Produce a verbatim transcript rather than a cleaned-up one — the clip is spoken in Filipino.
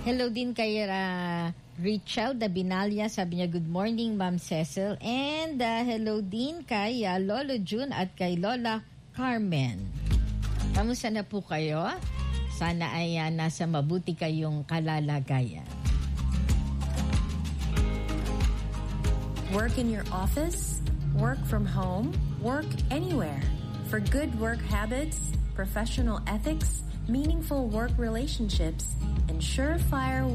Hello din kay uh, Richel Dabinalia. Sabi niya, good morning, Ma'am Cecil. And uh, hello din kay uh, Lolo June at kay Lola Carmen. Kamusta na po kayo? Sana ay uh, nasa mabuti kayong kalalagayan. Work in your office, work from home, work anywhere. For good work habits, professional ethics, meaningful work relationships, and surefire